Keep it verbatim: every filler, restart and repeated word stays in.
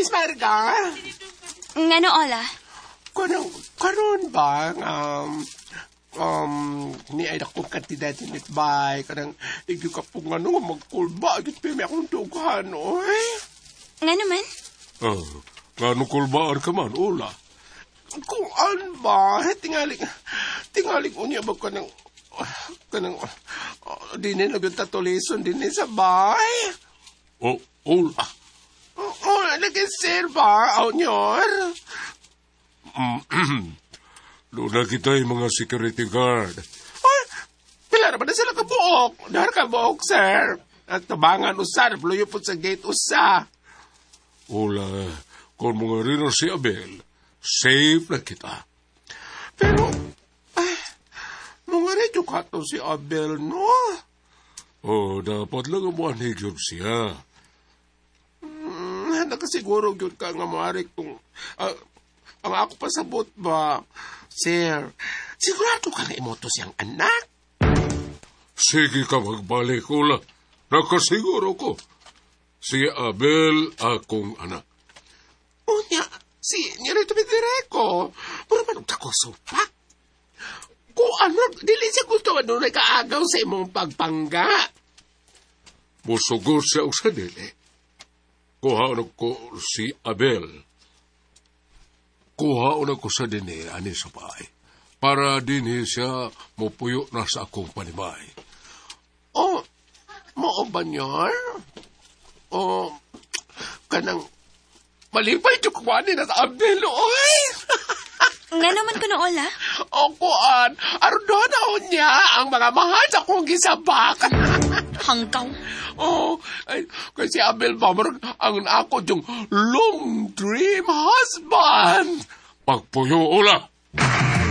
Miss Marga? Ngano, Ola? Karon, karon ba, um, um, ni ay akong kantidad ni Bay, kanang, igyo ka po nga nung magkulba, agit pa may akong dughan, oy. Ngano man? Ah, ngano kulbaan ka man, Ola? Kung an ba, tingaling, tingaling unya ba ka ng, kanang, uh, dinin na yung tatulison din sa bay. Oh, Ola. Oh, oh nag-sir ba, o nyor? Doon na kita yung mga security guard. Ay, pila naman na sila kabuok. Dahil kabuok, sir. At tabangan usar, pluyo po sa gate usa. Ola, kung mga rin si Abel, safe na kita. Pero, ay, mga rin ka to si Abel, no? Oh, dapat lang amuan higyon siya. Hmm, nakasiguro yun ka nga maaari kung, uh, ang ako pasabot ba, sir, sigurado ka na imoto siyang anak? Sige ka magbalik, Ola. Nakasiguro ko. Si Abel akong anak. O niya, si Nirito Bidireko, pero manong tako supa. Kung ano, dili siya gusto ano na kaagaw sa imong pagpangga. Musugod siya o sa dili. Kuhaan ko si Abel. Kuhaan ko sa dini, ani sa bahay. Para din siya mupuyo na sa akong panimay. O, mo ba niyan? O, kanang, malipay yung kuwanin na sa Abel, oy! Nga naman ko na, Ola? O, kuwan, arudoon na niya ang mga mahal sa kong gisabak. Hangkaw. Oh, ay, kasi Abel ba, marag, ang ako yung long dream husband. Pagpuyo, Ola!